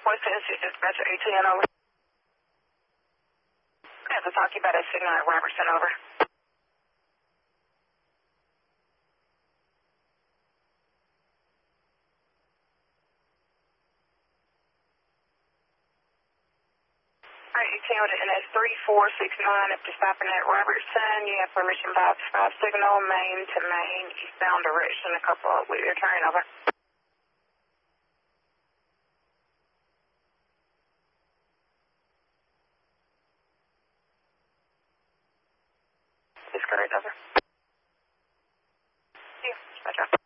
West Tennessee Dispatcher 18 over. I have to talk to you about a signal at Robertson over. Alright, 18 over to NS 3469. After stopping at Robertson, you have permission by 5 signal, main to main, eastbound direction, a couple of with your turn over. Is correct over. See you. Dispatcher.